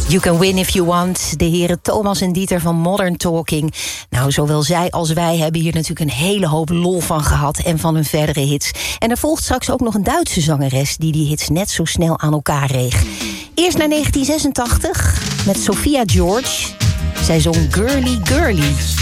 You can win if you want. De heren Thomas en Dieter van Modern Talking. Nou, zowel zij als wij hebben hier natuurlijk een hele hoop lol van gehad en van hun verdere hits. En er volgt straks ook nog een Duitse zangeres die hits net zo snel aan elkaar reeg. Eerst naar 1986 met Sophia George. Zij zong Girly Girly.